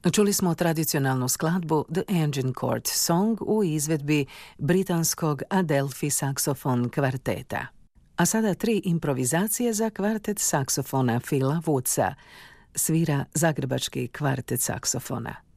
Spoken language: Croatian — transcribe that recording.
Čuli smo tradicionalnu skladbu The Agincourt Song u izvedbi britanskog Adelphi saksofon kvarteta. A sada 3 improvizacije za kvartet saksofona Phila Woodsa. Svira Zagrebački kvartet saksofona.